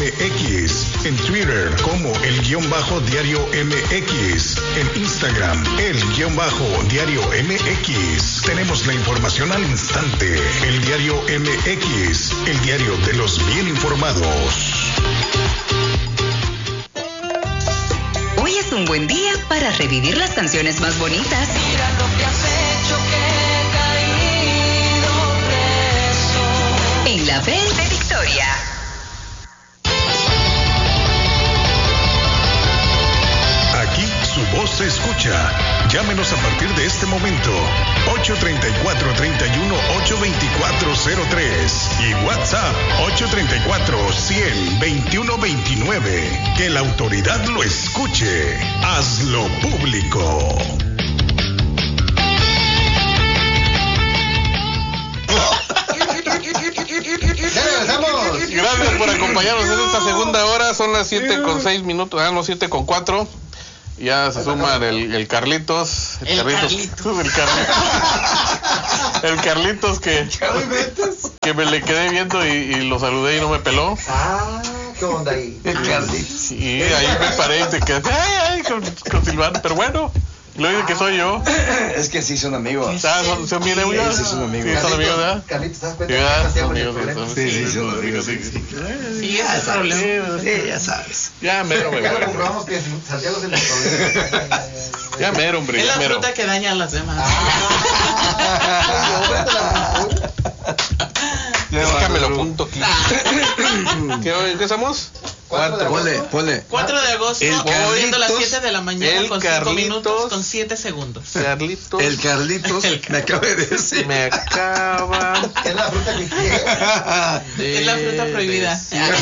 MX, en Twitter como _Diario MX, en Instagram _Diario MX. Tenemos la información al instante. El Diario MX, el diario de los bien informados. Hoy es un buen día para revivir las canciones más bonitas. Mira lo que has hecho, que he caído preso. En la Belle de Victoria. Aquí su voz se escucha. Llámenos a partir de este momento. 834-31-824-03 y WhatsApp 834-100-2129. Que la autoridad lo escuche. Hazlo público. Gracias por acompañarnos en esta segunda hora. Son las 7:06. No, 7:04. Ya se suma el Carlitos. El Carlitos que me le quedé viendo y lo saludé y no me peló. Ah, ¿qué onda ahí? El Carlitos. Y ahí me paré y te quedé con Silvano. Pero bueno, lo dice que soy yo. Es que sí son amigos. ¿Son bien amigos? Sí, son amigos. Sí, son amigos, ¿verdad? Carlitos, ¿te das cuenta? Sí, que son estás amigos, con el problema? Sí, son amigos. Sí, Ya sabes. Sí, ya sabes. Ya mero me Ya lo voy. comprobamos que Santiago es el problema. Ya mero, hombre. Es la mero. fruta que daña a las demás. Déjame lo punto aquí. ¿Qué somos? Ponle. 4 de agosto, El viendo las Carlitos, 7 de la mañana el con 5 Carlitos, minutos con 7 segundos. Carlitos. El Carlitos me acaba de decir. Me acaba Es la fruta que quiere. Es la fruta prohibida.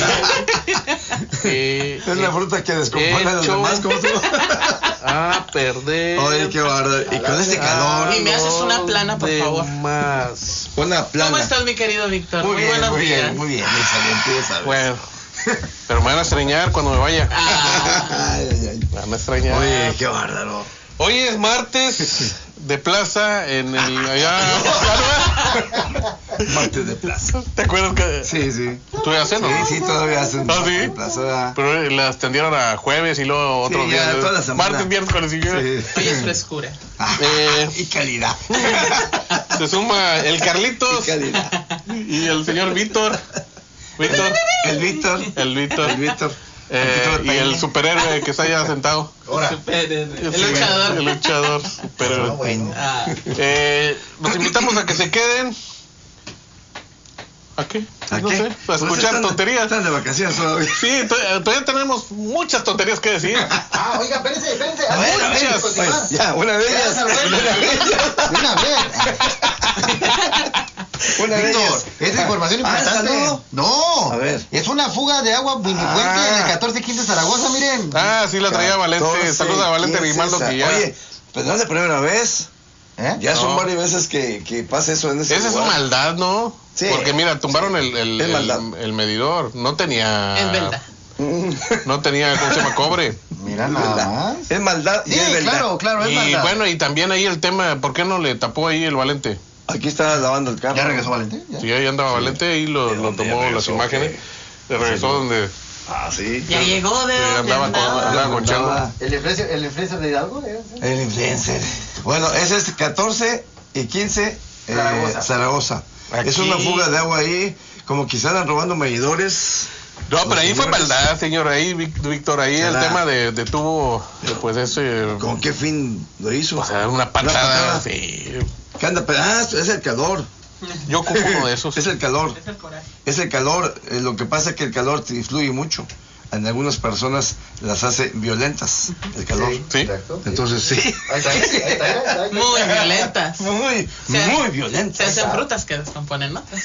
Es la fruta que descompone a los hecho demás. ¿Cómo se llama? perder. Oye, qué bárbaro. Y con este calor. Y me haces una plana, por favor. Más. Una plana. ¿Cómo estás, mi querido Víctor? Muy bien, buenos muy días. bien, muy bien. Excelente, ya sabes. Bueno, pero me van a extrañar cuando me vaya. Ay, ay, ay. Me van a extrañar. Oye, qué bárbaro. Hoy es martes de plaza en el allá. Martes de plaza. ¿Te acuerdas que Sí, sí. tú ya haces, no? Sí, todavía hacen. ¿Ah, sí? de plaza. Pero las extendieron a jueves y luego otro Sí, día. ya, toda la semana. Martes, viernes, jueves y viernes. Sí. Hoy es frescura. Y calidad. Se suma el Carlitos Y calidad. y el señor Víctor. El Víctor. El Víctor. El Víctor. Y el superhéroe que está allá sentado. El Sí, luchador. El luchador superhéroe. Bueno. Los invitamos a que se queden. ¿A qué? ¿A No qué? sé, a Pues escuchar están- tonterías. Están de vacaciones todavía. Sí, todavía tenemos muchas tonterías que decir. Oiga, espérense. A ver, Continuar. pues, ya, una de ellas. Ya, Una de ellas. De una vez. Una de Víctor, ellas. es información importante. ¿esta no? No, A ver. es una fuga de agua minifuente en el 1415 Zaragoza, miren. Sí, la traía Valente. 14, Saludos a Valente 15, Grimaldo que ya. Oye, pero no es la primera vez. Ya son No. varias veces que pasa eso en ese Esa es lugar. maldad, ¿no? Sí. Porque mira, tumbaron Es maldad. el medidor. No tenía. Es verdad. No tenía, ¿cómo se llama? Cobre. Mira nada más. Es maldad y Sí, es verdad. claro, es Y maldad. bueno, y también ahí el tema, ¿por qué no le tapó ahí el Valente? Aquí está lavando el carro. ¿Ya regresó Valente? ¿Ya? Sí, ahí andaba Valente y lo ¿De dónde tomó regresó? las imágenes. ¿Qué? Le regresó donde Ah, sí. Ya llegó de Sí, donde andaba con Chango. Andaba. ¿El influencer de Hidalgo? El influencer. Bueno, ese es 14 y 15 Zaragoza. Aquí. Es una fuga de agua ahí, como quizás andan robando medidores. No, pero ahí fue señores. maldad, señor. Ahí, Víctor, ahí el ¿Será? tema de tuvo, pues ese. ¿Con qué fin lo hizo? O sea, una patada. patada. Sí. ¿Qué anda? Es el calor. Yo ocupo uno de esos. Es el calor. Es el coraje. Es el calor. Lo que pasa es que el calor te influye mucho. En algunas personas las hace violentas el calor. Sí. Exacto. Entonces sí. Ahí está. Muy violentas. Muy, Se- muy Se violentas. hacen frutas que descomponen otras.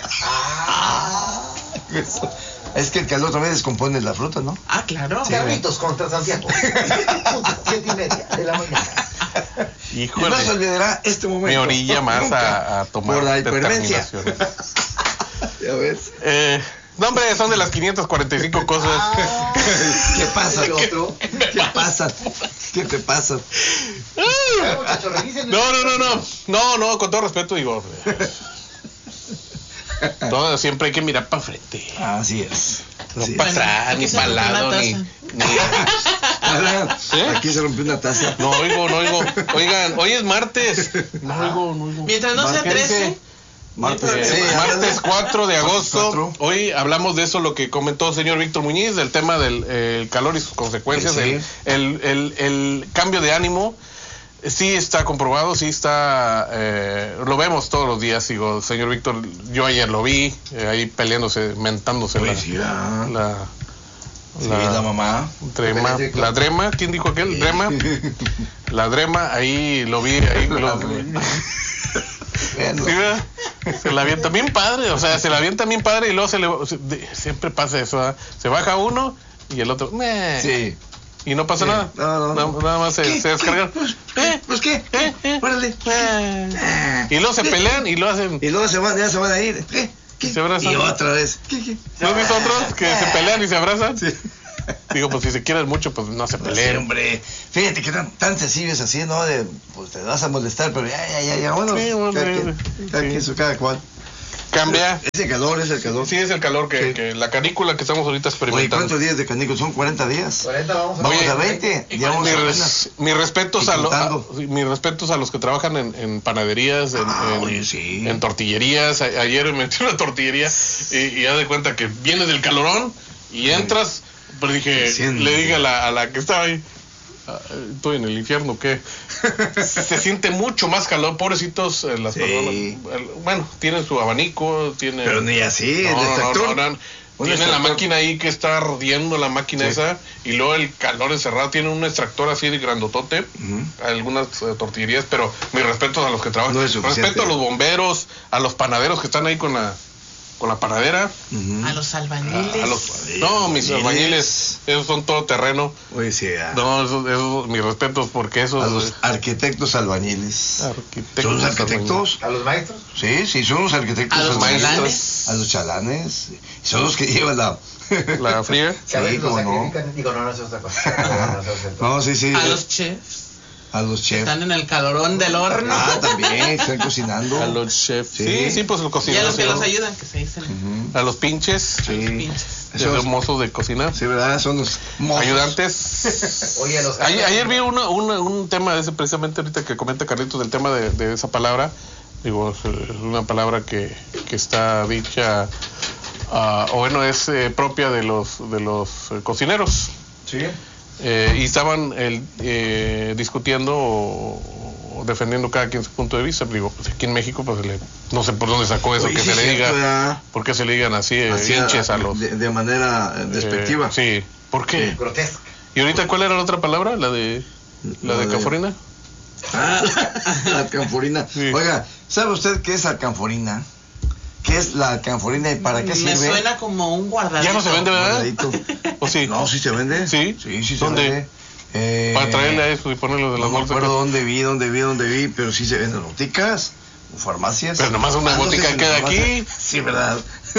Eso. Es que el calor también descompone la fruta, ¿no? Ah, claro. Carlitos contra Santiago. 7:30 de la mañana. Y Híjole. no se olvidará este momento. Me orilla más Nunca. a tomar Por la hipermencia. determinaciones. Ya ves. No, hombre, son de las 545 cosas. ¿Qué pasa? ¿Y otro? ¿Qué pasa? ¿Qué te pasa? Muchachos, revisen. No, con todo respeto digo. Todo, siempre hay que mirar para frente. Así es. No Sí. para atrás, Aquí ni se para rompió lado, una ni... Alan, ¿Eh? aquí se rompió una taza. No oigo. Oigan, hoy es martes. No oigo. Mientras no sea ¿Qué dice? 13. Martes, Martes 4 de agosto. 4. Hoy hablamos de eso, lo que comentó el señor Víctor Muñiz, del tema del calor y sus consecuencias, Sí. el cambio de ánimo. Sí está comprobado, sí está, lo vemos todos los días, digo, señor Víctor, yo ayer lo vi, ahí peleándose, mentándose la mamá. Drema, la Drema, ¿quién dijo aquel? Drema, la Drema, ahí lo vi, Bueno, ¿sí, verdad? Se la avienta bien padre, o sea, se la avienta bien padre y luego siempre pasa eso, ¿verdad? Se baja uno y el otro, meh. sí. Y no pasa Sí. nada. No. Nada más se descargan. Pues qué, órale. Y luego se pelean y lo hacen. Y luego ya se van a ir. ¿Qué? Se abrazan. Y otra vez. ¿Qué? ¿No has visto otros que se pelean y se abrazan? Sí. Digo, pues si se quieren mucho, pues no se Sí, peleen. hombre. Fíjate que tan sencillos así, ¿no? Pues te vas a molestar, pero ya, bueno. Sí, bueno, cada quien su cada cual. Cambia. Es el calor. Sí, es el calor Sí. que la canícula que estamos ahorita Oye, experimentando. ¿cuántos días de canícula? Son 40 días. 40 vamos a... Vamos Oye, a 20. Llevamos apenas. Mis respetos Y contando. mis respetos a los que trabajan en panaderías, Oye, sí. en tortillerías. Ayer me metí en una tortillería y ya de cuenta que vienes del calorón y entras, pero dije, Siendo. le dije a la que estaba ahí, estoy en el infierno, ¿qué? Se siente mucho más calor, pobrecitos las Sí. personas. Bueno, tienen su abanico, tienen... Pero ni así, el No, extractor. no. Un Tiene la extractor. máquina ahí que está ardiendo la máquina Sí. esa y luego el calor encerrado. Tiene un extractor así de grandotote, Ujú. algunas tortillerías, pero mis respetos a los que trabajan. No es suficiente. Respeto a los bomberos, a los panaderos que están ahí con la panadera. Ujú. A los albañiles. No, mis Albañiles. albañiles, esos son todo terreno. Oye, sí, No, esos mis respetos porque esos a los arquitectos albañiles. arquitectos. ¿Son los arquitectos? ¿A los maestros? Sí, son los arquitectos A los albañiles. chalanes. A los chalanes. Son los que llevan la... La fría. Que a Sí, veces los cómo no. sacrifican. Digo, no es otra cosa. No, es otra No, sí. A los chefs. A los chefs. Están en el calorón del horno. Ah, también, están cocinando. A los chefs. Sí. Sí, pues el Y a cocinero. los que sí, los ¿no? ayudan, que se dicen. Ujú. A los pinches. Sí. pinches. Esos- Esos mozos de cocina. Sí, ¿verdad? Son los mozos. Ayudantes. Oye, los... Ayer vi un tema de ese, precisamente ahorita que comenta Carlitos del tema de esa palabra. Digo, es una palabra que está dicha, o bueno, es propia de los cocineros. Sí. Y estaban discutiendo o defendiendo cada quien su punto de vista. Digo, pues aquí en México, pues no sé por dónde sacó eso, Oye, que sí, se le cierto, diga, ¿verdad? ¿por qué se le digan así, Así, hinches a los... de manera despectiva. Sí, ¿por qué? Grotesca. ¿Y ahorita cuál era la otra palabra? ¿La de canforina? Ah, la alcanforina. Sí. Oiga, ¿sabe usted qué es alcanforina? ¿Qué es la alcanforina y para qué Me sirve? suena como un guardadito. Ya no se vende, ¿verdad? Guardadito. ¿O sí? No, sí se vende. ¿Sí? Sí, se ¿Dónde? vende. Para traerle a eso y ponerlo de las No me bolsas. acuerdo dónde vi, pero sí se vende en boticas, o farmacias. Pero nomás una no sé botica si en queda farmacia. aquí. Sí, ¿verdad?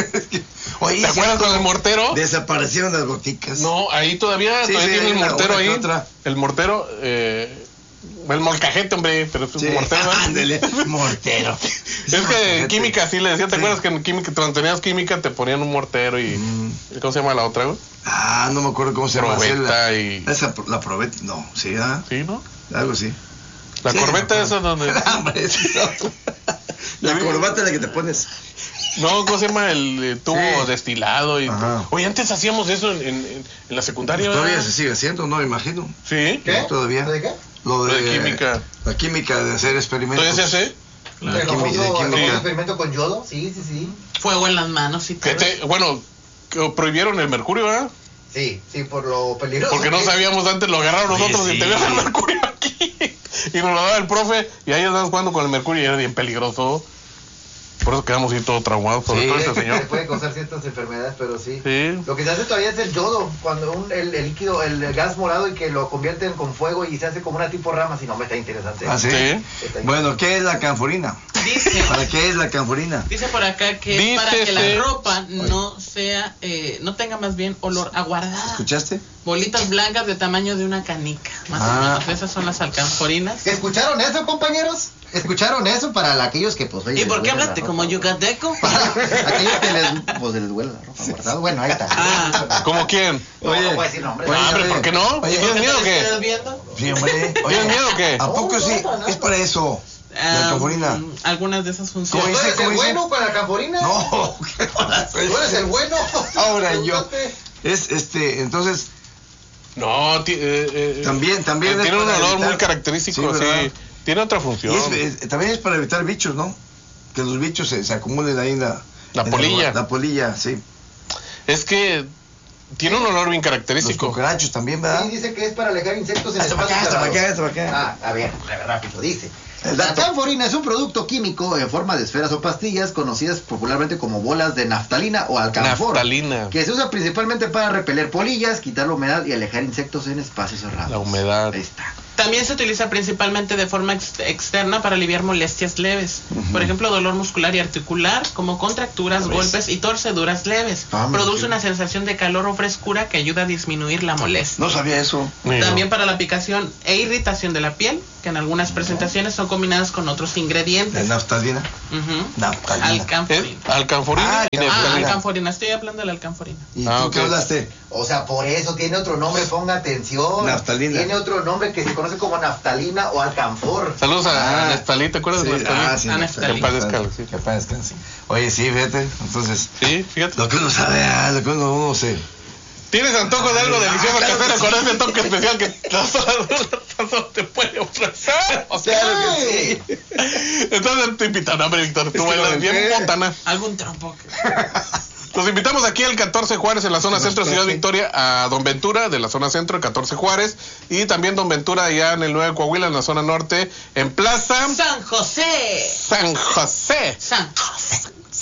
Oye, ¿Te acuerdas con el mortero? Desaparecieron las boticas. No, ahí todavía Sí, tiene hay el una- mortero una que ahí. otra. El mortero, el molcajete, hombre, pero es Sí. un mortero. ¿verdad? Ándele, mortero. Es que en química sí le decía, ¿te Sí. acuerdas que en química, cuando tenías química te ponían un mortero y... ¿Cómo se llama la otra, güey? Ah, no me acuerdo cómo se llama. Probeta Sí, y... la probeta, no, sí, ¿ah? ¿Sí, no? Algo así. La Sí, corbeta me esa donde... Hombre, sí, no. La corbata es la que te pones. No, ¿cómo se llama? El tubo Sí. destilado y... Ajá. Oye, antes hacíamos eso en la secundaria, Todavía ¿verdad? se sigue haciendo, no me imagino. Sí. ¿Qué? No, todavía. ¿De qué? Lo Lo de química. La química de hacer experimentos. ¿Todavía se hace? La ¿El química, famoso química. experimento con yodo? Sí. Fuego en las manos y todo. Bueno, que prohibieron el mercurio, ¿verdad? Sí, por lo peligroso. Porque no que es. sabíamos antes, lo agarraron Oye, nosotros sí. y teníamos el mercurio aquí. Y nos lo daba el profe y ahí andamos jugando con el mercurio y era bien peligroso. Por eso quedamos ahí todos traumados, sobre Sí. todo este Se señor. puede causar ciertas enfermedades, pero sí. Sí. Lo que se hace todavía es el yodo, cuando el líquido, el gas morado y que lo convierten con fuego y se hace como una tipo rama, si no me está interesante. ¿Ah, sí? Sí. Bueno, ¿qué es la canforina? Dice, ¿Para qué es la canforina? dice por acá que es para que Dícese- la ropa no sea, no tenga más bien olor aguardada. ¿Escuchaste? Bolitas blancas de tamaño de una canica. Más Ah. o menos, esas son las alcanforinas. ¿Escucharon eso, compañeros? ¿Escucharon eso para aquellos que pues... ¿Y por qué hablaste como yucateco? Aquellos que les huele la ropa guardada. Bueno, ahí está. ¿Cómo quién? No, no puedo decir nombres. Hombre, ¿por qué no? Oye, ¿Tienes miedo o qué? ¿Estás viendo? Sí, hombre. Oye, ¿Tienes miedo o qué? ¿A poco sí? Es para eso. La alcanforina. Algunas de esas ¿Cómo ¿Tú funciones. dice? eres el bueno con la alcanforina? No, ¿qué hola? ¿Tú eres el bueno? Ahora yo. Es entonces, No, también tiene es un para olor evitar- muy característico, Sí, ¿verdad? sí. Tiene otra función. También es para evitar bichos, ¿no? Que los bichos se acumulen ahí en La polilla. La polilla, sí. Es que tiene un olor bien Los característico. cucarachos también, ¿verdad? Sí, dice que es para alejar insectos en Hasta para espacios acá, hasta para acá, cerrados. hasta para acá. A ver, rápido, dice. El La dato. alcanforina es un producto químico en forma de esferas o pastillas conocidas popularmente como bolas de naftalina o alcanfor. Naftalina. Que se usa principalmente para repeler polillas, quitar la humedad y alejar insectos en espacios cerrados. La humedad. Ahí está. También se utiliza principalmente de forma externa para aliviar molestias leves. Por ejemplo, dolor muscular y articular, como contracturas, golpes y torceduras leves. Produce una sensación de calor o frescura que ayuda a disminuir la molestia. No sabía eso. También para la picación e irritación de la piel, que en algunas presentaciones son combinadas con otros ¿De ingredientes. naftalina? Ujú. Naftalina. Alcanforina. Alcanforina y neftalina. Alcanforina, estoy hablando de la alcanforina. ¿Y Ah, tú ok. qué hablaste? O sea, por eso tiene otro nombre, ponga atención. Naftalina. Tiene otro nombre que se conoce como naftalina o alcanfor. Saludos a Ah. Neftalí, ¿te acuerdas de Sí, Neftalí? sí, Ah, Naftalina. Neftalí. Que paz descanse, sí. Que paz descanse. Oye, sí, fíjate, entonces, Sí, fíjate. lo que uno sabe, lo que uno se... ¿Tienes antojo de algo delicioso casero con ese toque especial que solo te puede ofrecer? O sea, Claro que sí. entonces te invitan, hombre, Víctor, tú que bailas lo bien sé. botana. Algún trompo. Los invitamos aquí al 14 Juárez en la zona centro, Ciudad Victoria, a Don Ventura de la zona centro, el 14 Juárez, y también Don Ventura allá en el 9 Coahuila, en la zona norte, en Plaza San José. San José. San José.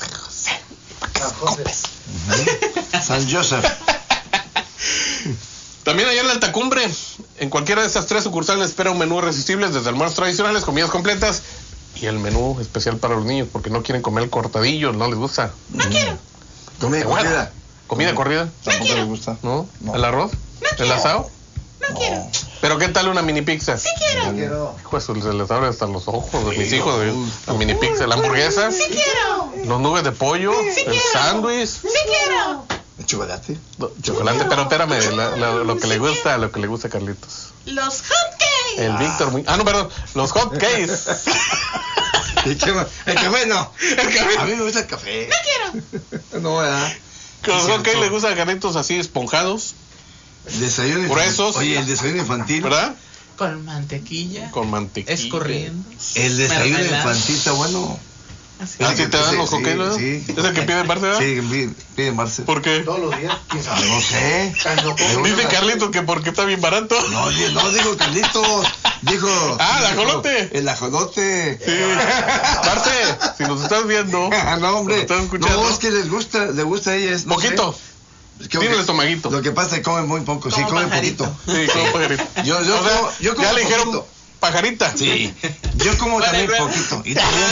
San José. San Joseph. También allá en la Alta Cumbre, en cualquiera de esas tres sucursales espera un menú irresistible, desde almuerzos tradicionales, comidas completas y el menú especial para los niños, porque no quieren comer el cortadillo, no les gusta. No quiero. Comida corrida. Comida corrida, Tampoco les gusta. ¿no? No. ¿El arroz? ¿El asado? No quiero. ¿Pero qué tal una mini pizza? Sí quiero. Quiero. Hijo, eso se les abre hasta los ojos de mis hijos, la mini pizza, la hamburguesa, Sí quiero. los nubes de pollo, el sándwich, Sí quiero. ¿El chocolate? chocolate, pero espérame, lo que le gusta a Carlitos. Los hotcakes. El Víctor, no, perdón, los hot cakes. El café no. A mí me gusta el café. No quiero. No, ¿verdad? Que los Sí, hot cakes cierto. le gustan a Carlitos así esponjados, Desayuno Gruesos. Oye, el desayuno infantil. ¿verdad? Con mantequilla. Con mantequilla. Escurriendo. El desayuno Mermelada. infantil está bueno. Así. Ah, ¿sí te dan los hot cakes, verdad? Sí. ¿Es el que pide Marce, verdad? Sí, pide Marce. ¿Por qué? Todos los días. ¿Quién sabe? No sé. Cuando como- Dice Carlitos que porque está bien barato. No, digo Carlitos. Dijo. Ah, el dijo, ajolote. El ajolote. Sí. Marce, si nos estás viendo, Ah, no, hombre. ¿nos estás escuchando? No, es que le gusta a ellas. No Poquito. sé. Es que Tiene el lo que- estomaguito. Lo que pasa es que come muy poco. Sí, Como come pajarito. poquito. Sí, como pajarito. Yo O sea, como- yo como ya le dijeron poquito. pajarita. Sí. Yo como Bueno, también y luego- poquito. Y también.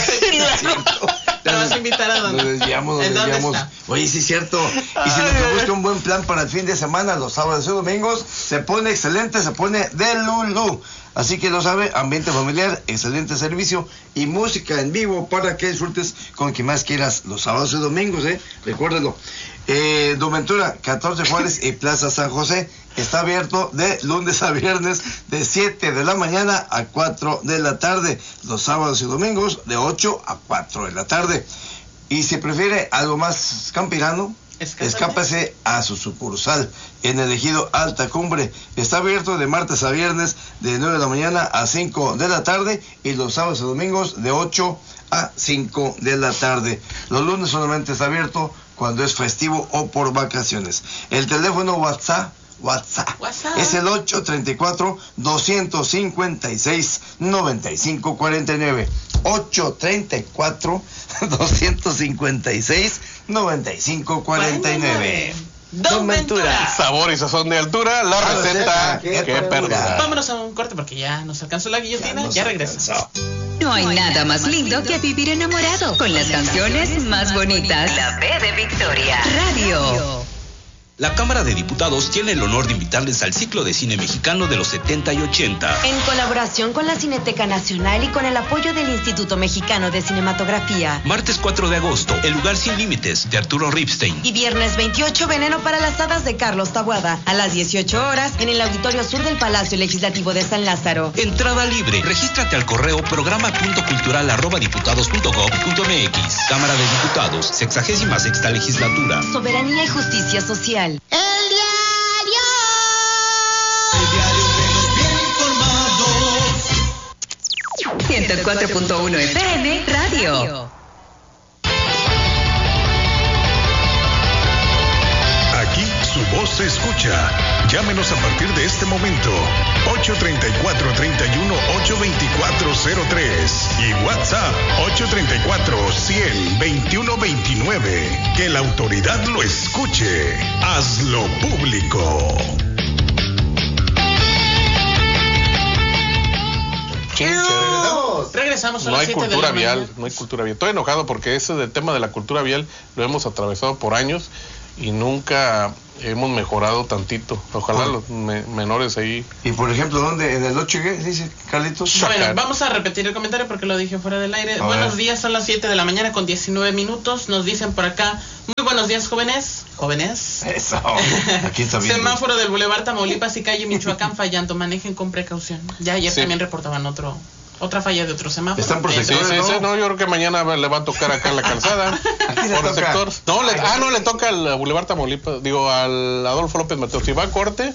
¿Te vas a invitar a dónde? Nos desviamos, ¿En dónde desviamos. está? Oye, sí es cierto. Y si nos busca un buen plan para el fin de semana, los sábados y domingos, se pone excelente, se pone de Lulu. Así que lo sabe, ambiente familiar, excelente servicio y música en vivo para que disfrutes con quien más quieras los sábados y domingos, recuérdalo. Don Ventura, 14 Juárez y Plaza San José, está abierto de lunes a viernes de 7 de la mañana a 4 de la tarde, los sábados y domingos de 8 a 4 de la tarde. Y si prefiere algo más campirano, escápese a su sucursal en el ejido Alta Cumbre. Está abierto de martes a viernes de 9 de la mañana a 5 de la tarde y los sábados y domingos de 8 a 5 de la tarde. Los lunes solamente está abierto cuando es festivo o por vacaciones. El teléfono WhatsApp es el 834-256-9549. 834-256-9549. Don Ventura. Sabor y sazón de altura, la receta que perdura. Vámonos a un corte porque ya nos alcanzó la guillotina. Ya regresa. No hay nada más lindo que vivir enamorado con las canciones más bonitas. La B de Victoria Radio. La Cámara de Diputados tiene el honor de invitarles al ciclo de cine mexicano de los 70 y 80. En colaboración con la Cineteca Nacional y con el apoyo del Instituto Mexicano de Cinematografía. Martes 4 de agosto, El lugar sin límites, de Arturo Ripstein. Y viernes 28, Veneno para las hadas, de Carlos Taboada. A las 18 horas, en el Auditorio Sur del Palacio Legislativo de San Lázaro. Entrada libre. Regístrate al correo programa.cultural@diputados.gov.mx. Cámara de Diputados, 66ª Legislatura. Soberanía y justicia social. El diario que nos tiene informados. 104.1 FM Radio. Aquí su voz se escucha. Llámenos a partir de este momento. 834-31-82403 y WhatsApp 834-100-2129. Que la autoridad lo escuche. Hazlo público. Regresamos a No las hay 7 de cultura la mañana. vial, no hay cultura vial. Estoy enojado porque ese del tema de la cultura vial lo hemos atravesado por años y nunca hemos mejorado tantito. Ojalá los menores ahí. Y por ejemplo, ¿dónde? ¿En el 8 qué dice Carlitos? Bueno, vamos a repetir el comentario porque lo dije fuera del aire. A Buenos ver. días, son las 7 de la mañana con 19 minutos. Nos dicen por acá, muy buenos días, jóvenes. ¿Jóvenes? Eso, aquí está bien. Semáforo del Boulevard Tamaulipas y calle Michoacán fallando. Manejen con precaución. Ya ayer Sí. también reportaban otra falla de otro semáforo. Están por Sí, sectores, sí, ¿no? sí, no, yo creo que mañana le va a tocar acá en la calzada. Aquí le por el toca. sector. No, le toca al Boulevard Tamaulipas, digo, al Adolfo López Mateos. Si va a corte,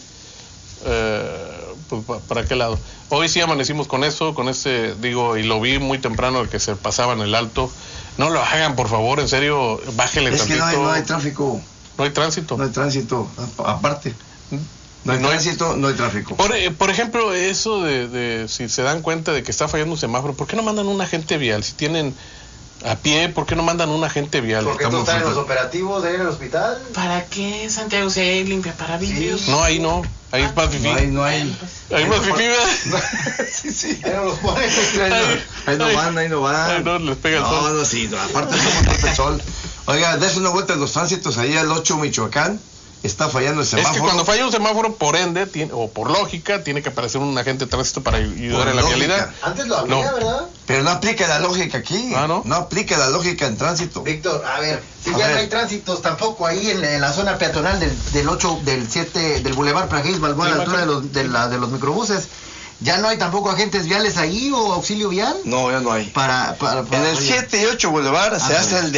pues ¿para qué lado? Hoy sí amanecimos con eso, con ese, digo, y lo vi muy temprano el que se pasaba en el alto. No lo hagan, por favor, en serio, bájenle Es que tantito. no hay tráfico. No hay tránsito. No hay tránsito, aparte. No hay tránsito, no hay tráfico. Por ejemplo, eso de si se dan cuenta de que está fallando un semáforo, ¿por qué no mandan un agente vial? Si tienen a pie, ¿por qué no mandan un agente vial? Porque tú estás en los operativos de ahí en el hospital. ¿Para qué, Santiago? Si hay limpia para vidrios. No, ahí no. Ahí es más fifí. No hay. Ahí más fifí, ¿verdad? Sí, sí. Ahí no los ponen. Ahí no van. Ahí no les pega el sol. No, sí, no, aparte no golpe el sol. Oiga, des una vuelta en los tránsitos ahí al 8 Michoacán. Está fallando el Es semáforo. que cuando falla un semáforo, por ende, o por lógica, tiene que aparecer un agente de tránsito para ayudar en la lógica. vialidad. Antes lo había, No. ¿verdad? Pero no aplica la lógica aquí. Ah, ¿no? No aplica la lógica en tránsito. Víctor, a ver, si A ya ver. no hay tránsitos tampoco ahí en la zona peatonal del 8, del 7, del Boulevard Prajeis Balboa, a la altura de los microbuses, ¿ya no hay tampoco agentes viales ahí o auxilio vial? No, ya no hay. En el 7 y 8 Boulevard se hace el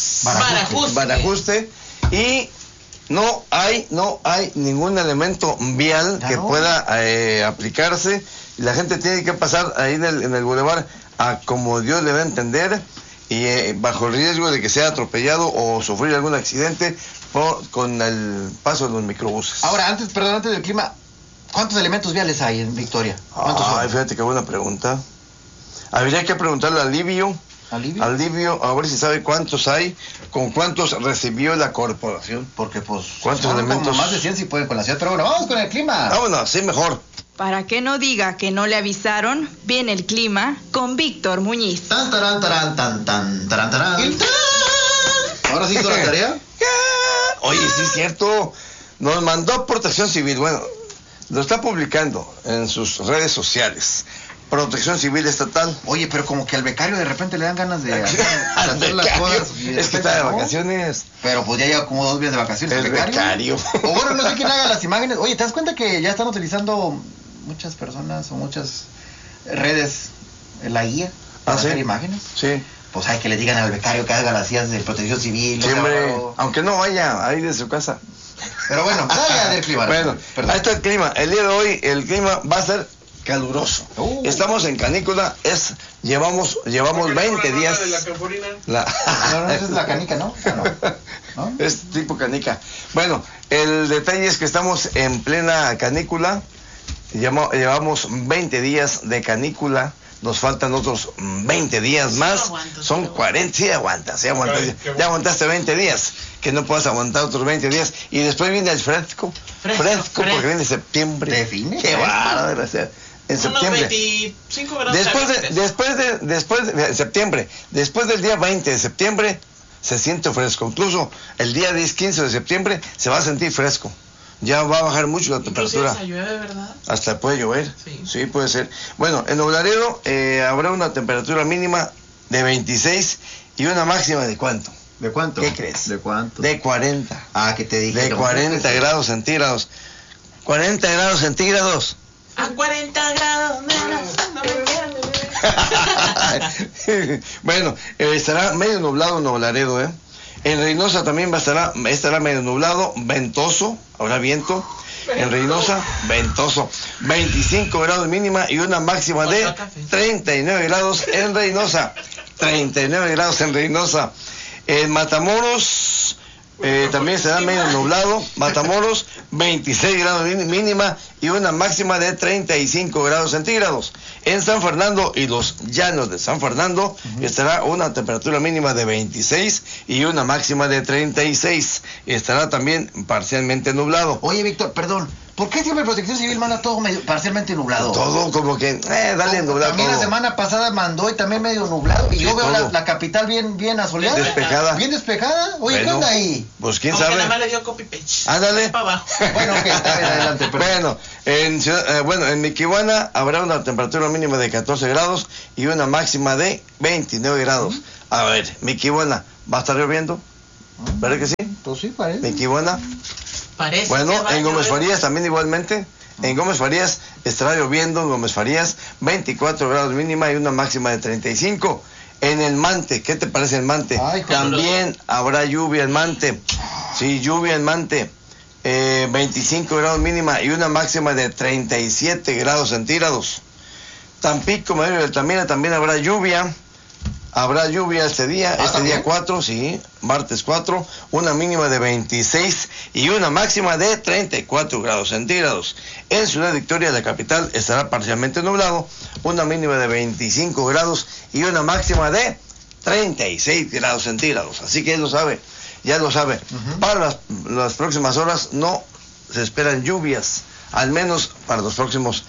barajuste y no hay ningún elemento vial que pueda aplicarse. Y la gente tiene que pasar ahí en el Boulevard a como Dios le va a entender y bajo el riesgo de que sea atropellado o sufrir algún accidente con el paso de los microbuses. Ahora, antes del clima, ¿cuántos elementos viales hay en Victoria? ¿Cuántos son? Fíjate qué buena pregunta. Habría que preguntarle a Livio, a ver si sabe cuántos hay, con cuántos recibió la corporación. Porque pues ¿cuántos son elementos? como más de 100 si pueden con la ciudad, pero bueno, vamos con el clima. Vámonos, sí, mejor. Para que no diga que no le avisaron, viene el clima con Víctor Muñiz. Tan, tarán, tarán, tan, tan, tarán, tarán. Y tan. ¿Ahora sí hizo la tarea? Oye, sí es cierto. Nos mandó Protección Civil. Bueno, lo está publicando en sus redes sociales. Protección Civil Estatal. Oye, pero como que al becario de repente le dan ganas de hacer las cosas. Es que está de vacaciones. Pero pues ya lleva como 2 días de vacaciones. El becario. O bueno, no sé quién haga las imágenes. Oye, ¿te das cuenta que ya están utilizando muchas personas o muchas redes la guía para hacer imágenes? Sí. Pues hay que le digan al becario que haga las guías de Protección Civil. Siempre, aunque no vaya ahí de su casa. Pero bueno, vaya del clima. Bueno, ahí está el clima. El día de hoy el clima va a ser caluroso. Estamos en canícula, llevamos 20 días. No, esa es la canica, ¿no? ¿No? Es tipo canica. Bueno, el detalle es que estamos en plena canícula. Llevamos 20 días de canícula. Nos faltan otros 20 días más. Son 40. Sí, aguantas. Ya aguantaste 20 días. Que no puedas aguantar otros 20 días. Y después viene el fresco. Fresco porque viene septiembre. Define. Qué bárbaro. En septiembre. 25 grados Después de septiembre, después del día 20 de septiembre, se siente fresco. Incluso el día 10-15 de septiembre se va a sentir fresco. Ya va a bajar mucho la temperatura. Hasta llueve, ¿verdad? Hasta puede llover. Sí, puede ser. Bueno, en Nublaredo habrá una temperatura mínima de 26 y una máxima de ¿cuánto? ¿De cuánto? ¿Qué crees? ¿De cuánto? De 40. Ah, que te dije. De 40 grados centígrados. 40 grados centígrados. A 40 grados, nena, no me quieran. Bueno, estará medio nublado Nublaredo, ¿eh? En Reynosa también estará medio nublado, ventoso, habrá viento. En Reynosa, ventoso. 25 grados mínima y una máxima de 39 grados en Reynosa. 39 grados en Reynosa. En Matamoros también será medio nublado. Matamoros, 26 grados mínima y una máxima de 35 grados centígrados. En San Fernando y los llanos de San Fernando estará una temperatura mínima de 26 y una máxima de 36. Estará también parcialmente nublado. Oye, Víctor, perdón. ¿Por qué siempre Protección Civil manda todo medio, parcialmente nublado? Todo como que, dale nublado. También todo. la semana pasada mandó y también medio nublado. Y Sí, yo veo todo. la capital bien asoleada. Despejada. Bien despejada. Oye, Bueno, ¿qué onda ahí? Pues quién Como que sabe. nada más le dio copy page. Ándale. Para abajo. Bueno, ok, está bien, adelante. Perdón. Bueno, en Miquihuana habrá una temperatura mínima de 14 grados y una máxima de 29 grados. A ver, Miquihuana, ¿va a estar lloviendo? ¿Verdad que sí? Pues sí, parece. Miquihuana. Parece Bueno, que va a en Gómez llover. Farías también igualmente. En Gómez Farías estará lloviendo, en Gómez Farías 24 grados mínima y una máxima de 35. En el Mante, ¿qué te parece el Mante? Ay, también habrá lluvia en Mante. Sí, lluvia en Mante. 25 grados mínima y una máxima de 37 grados centígrados. Tampico, Madero de Altamira, también habrá lluvia. Habrá lluvia este día, día 4, sí, martes 4, una mínima de 26 y una máxima de 34 grados centígrados. En Ciudad Victoria, la capital, estará parcialmente nublado, una mínima de 25 grados y una máxima de 36 grados centígrados. Así que ya lo sabe. Para las próximas horas no se esperan lluvias. Al menos para las próximas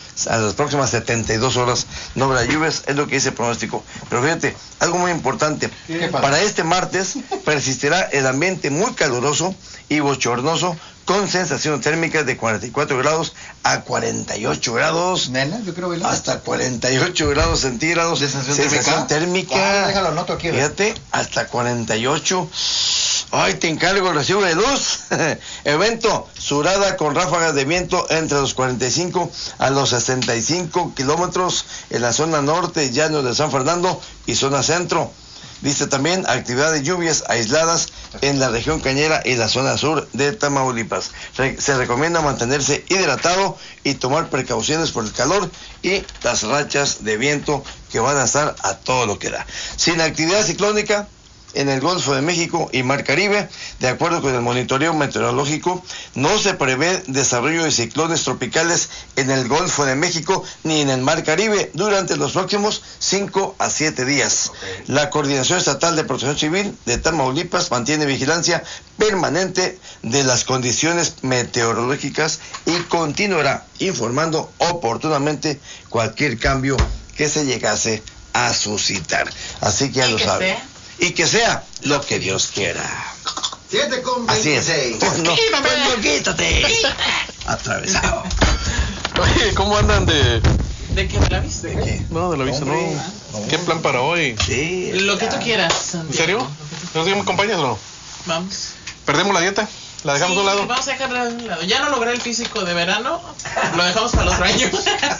72 horas no habrá lluvias, es lo que dice el pronóstico. Pero fíjate, algo muy importante, para este martes persistirá el ambiente muy caluroso y bochornoso con sensación térmica de 44 grados a 48 grados. Nena, yo creo que hasta 48 grados centígrados. ¿De sensación térmica. Déjalo, anoto aquí. Fíjate, hasta 48. Ay, te encargo el recibo de luz. Evento, surada con ráfagas de viento entre los 45 a los 65 kilómetros en la zona norte, llanos de San Fernando y zona centro. Dice también actividad de lluvias aisladas en la región cañera y la zona sur de Tamaulipas. Se recomienda mantenerse hidratado y tomar precauciones por el calor y las rachas de viento que van a estar a todo lo que da. Sin actividad ciclónica en el Golfo de México y Mar Caribe, de acuerdo con el monitoreo meteorológico, no se prevé desarrollo de ciclones tropicales en el Golfo de México ni en el Mar Caribe durante los próximos 5 a 7 días. La Coordinación Estatal de Protección Civil de Tamaulipas mantiene vigilancia permanente de las condiciones meteorológicas y continuará informando oportunamente cualquier cambio que se llegase a suscitar. Así que ya lo saben. Y que sea lo que Dios quiera. 7:26. Así es. Pues no, quítate. Atravesado. Oye, ¿cómo andan de...? ¿De qué? ¿De la vista? ¿De qué? No, de la vista, no. ¿Qué plan para hoy? Sí. Lo que tú quieras. ¿En serio? ¿Nos me acompañas o no? Vamos. ¿Perdemos la dieta? ¿La dejamos a un lado? Vamos a dejarla a un lado. Ya no logré el físico de verano, lo dejamos para los otro año.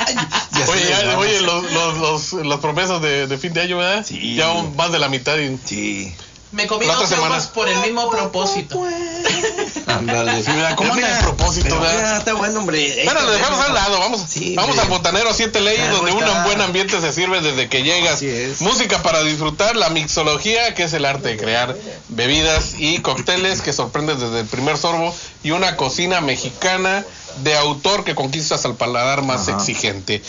Oye, las promesas de fin de año, ¿verdad? Sí. Ya más de la mitad. Sí. Me comí La 2 otra semana. sopas por el mismo propósito. Ándale. Sí, mira, ¿cómo anda el propósito, verdad? Está bueno, hombre. Bueno, lo dejamos al lado, vamos, Sí, vamos hombre. al Botanero 7 Leyes, Claro, donde está. un buen ambiente se sirve desde que llegas. Así es. Música para disfrutar, la mixología, que es el arte de crear bebidas y cócteles que sorprenden desde el primer sorbo, y una cocina mexicana de autor que conquistas al paladar más exigente.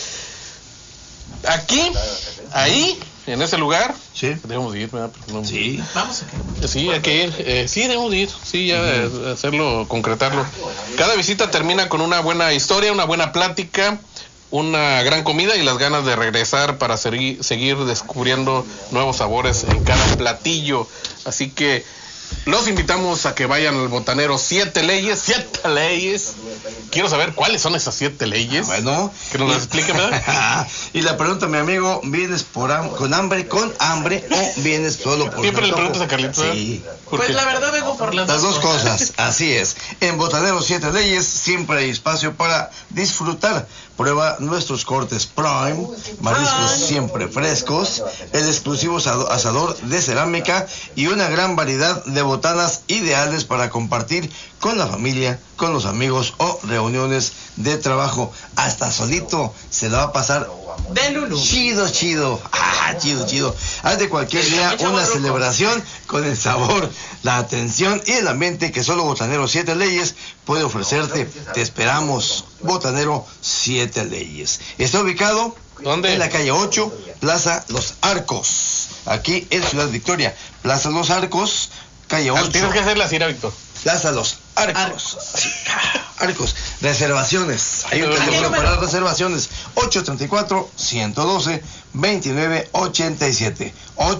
Aquí, ahí, en ese lugar, Sí. debemos de ir, ¿verdad? Porque no- Sí. Vamos a Sí, hay que ir. Sí, debemos de ir. Sí, ya hacerlo, concretarlo. Cada visita termina con una buena historia, una buena plática, una gran comida y las ganas de regresar para seguir descubriendo nuevos sabores en cada platillo. Así que los invitamos a que vayan al Botanero 7 Leyes. 7 Leyes. Quiero saber cuáles son esas 7 leyes. Bueno, que nos las explique, ¿verdad? Y la pregunta, mi amigo, ¿vienes con hambre o vienes solo por Siempre le preguntas a Carlitos. Sí. Pues la verdad vengo por las dos cosas. Así es. En Botanero 7 Leyes siempre hay espacio para disfrutar. Prueba nuestros cortes Prime, mariscos siempre frescos, el exclusivo asador de cerámica y una gran variedad de botanas ideales para compartir con la familia, con los amigos o reuniones de trabajo. Hasta solito se la va a pasar de Lulu. Chido. Chido. Haz de cualquier día una celebración con el sabor, la atención y el ambiente que solo Botanero 7 Leyes puede ofrecerte. Te esperamos. Botanero 7 Leyes. Está ubicado ¿dónde? En la calle 8, Plaza Los Arcos. Aquí en Ciudad Victoria. Plaza Los Arcos, calle 8. Tienes que hacer la cira, Víctor. Plaza Los Arcos. Arcos. Reservaciones. Hay un teléfono para reservaciones. 834-112-2987.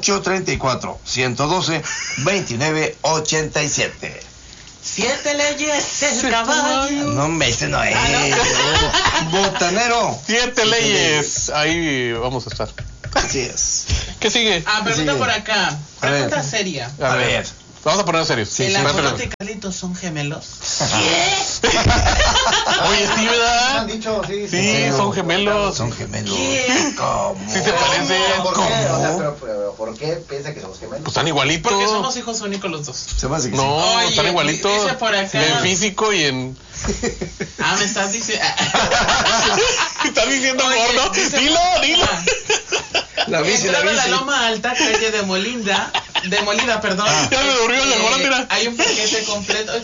834-112-2987. 7 leyes, el caballo. No, ese no es. Botanero. 7 leyes. Ahí vamos a estar. Así es. ¿Qué sigue? Pregunta por acá. Pregunta seria. A ver. Vamos a poner serios. ¿El Ajolote y Carlitos son gemelos? ¿Qué? Oye, sí, ¿verdad? Han dicho, sí, son gemelos. Son gemelos. ¿Qué? ¿Cómo? Sí se parecen. ¿Por qué? ¿Cómo? O sea, pero ¿por qué piensa que somos gemelos? Pues están igualitos. Porque somos hijos únicos los dos. Se me hace que No, Oye, están igualitos. dice por acá. En físico y en... Me estás diciendo... ¿Estás diciendo gordo? Dilo. Entrando a la Loma Alta, calle de Molida, perdón. Ya me durmió la gorda, mira. Hay un paquete completo.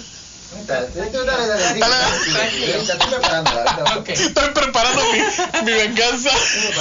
Estoy preparando mi venganza.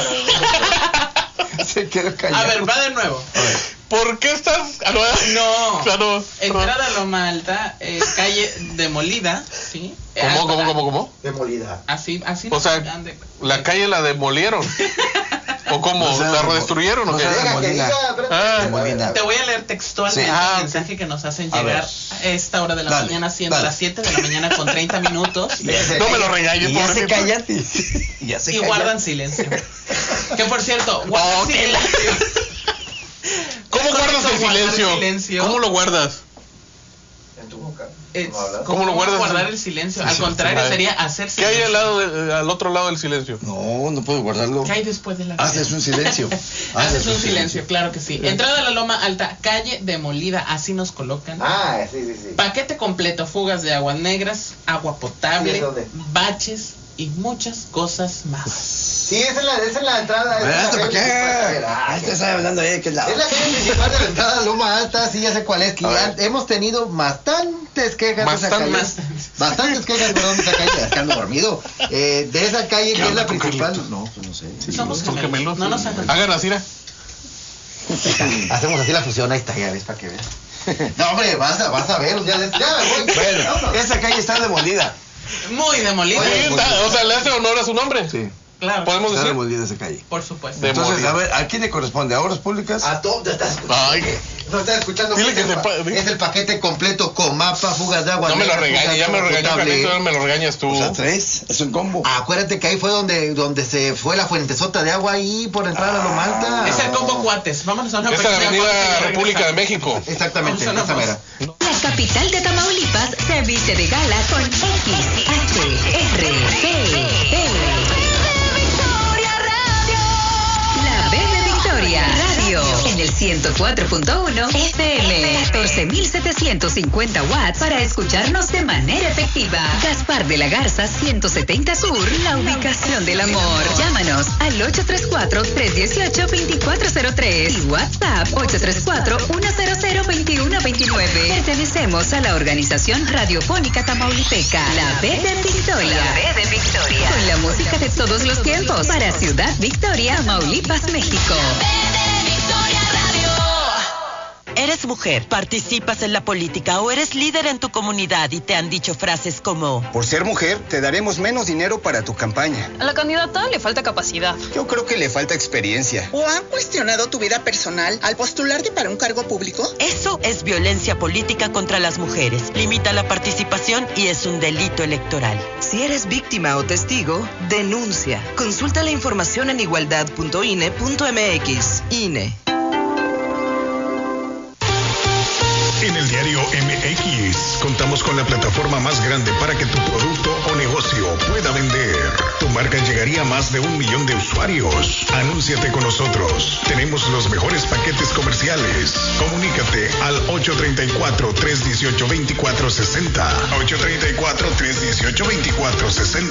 Se quedó callado. A ver, va de nuevo. ¿Por qué estás...? No. Claro. Entrada a Loma Alta, calle Demolida, ¿sí? ¿Cómo? Demolida. Así. O sea, la calle la demolieron. ¿O cómo? O sea, ¿La redestruyeron o qué? Demolida. Te voy a leer textualmente el mensaje que nos hacen llegar a esta hora de la mañana, siendo las 7 de la mañana con 30 minutos. No me lo regañes, Ya se cállate. Y guardan silencio. Que por cierto, guardan silencio. ¿Cómo guardas el silencio? ¿Cómo lo guardas? En tu boca. ¿Cómo lo guardas? Guardar el silencio. Al contrario, sería hacer silencio. ¿Qué hay al otro lado del silencio? No puedo guardarlo. ¿Qué hay después de la Haces un silencio. Haces un silencio, claro que sí. Entrada a la Loma Alta, calle Demolida, así nos colocan. Sí. Paquete completo, fugas de aguas negras, agua potable, baches y muchas cosas más. Sí, esa es la entrada. ¿Para qué? Te estaba hablando ahí, que es la... Es la calle principal de la entrada a Loma Alta, sí, ya sé cuál es, que ya hemos tenido bastantes quejas de esa calle. Bastantes quejas, perdón, de esa calle, es que ando dormido. De esa calle que es la principal. No, pues no sé. Somos gemelos. No nos hagan. Hagan así, Hacemos así la fusión, ahí está, ya ves, para que veas. No, hombre, vas a ver, ya voy. Bueno, esa calle está demolida. Muy demolida. O sea, le hace honor a su nombre. Sí. Claro. ¿Podemos Está decir? demolida esa calle. Por supuesto. Entonces, a ver, ¿a quién le corresponde? ¿A Obras Públicas? A todo, ya estás escuchando. No estás escuchando. Dile que es el paquete completo con mapa, fugas de agua. No me lo regañes, ya me lo regañó Carlitos, me lo regañas tú. O sea, 3, es un combo. Acuérdate que ahí fue donde se fue la fuentezota de agua ahí por entrar a Loma Alta. Es el combo Cuates. Vámonos a una Esa es la avenida República de México. Exactamente, esa mera. La capital de Tamaulipas se viste de gala con XHRP. La B de Victoria Radio en el 104.1 FM, 14,750 watts para escucharnos de manera efectiva. Gaspar de la Garza 170 Sur, la ubicación del amor. Llámanos al 834-318-2403 y WhatsApp 834-100-2129. Pertenecemos a la organización radiofónica tamaulipeca, La B de Victoria. La B de Victoria. Con la música de todos los tiempos para Ciudad Victoria, Tamaulipas, México. Eres mujer, participas en la política o eres líder en tu comunidad y te han dicho frases como: por ser mujer, te daremos menos dinero para tu campaña. A la candidata le falta capacidad. Yo creo que le falta experiencia. ¿O han cuestionado tu vida personal al postularte para un cargo público? Eso es violencia política contra las mujeres. Limita la participación y es un delito electoral. Si eres víctima o testigo, denuncia. Consulta la información en igualdad.ine.mx. INE. En el diario MX contamos con la plataforma más grande para que tu producto o negocio pueda vender. Tu marca llegaría a más de 1 millón de usuarios. Anúnciate con nosotros. Tenemos los mejores paquetes comerciales. Comunícate al 834-318-2460. 834-318-2460.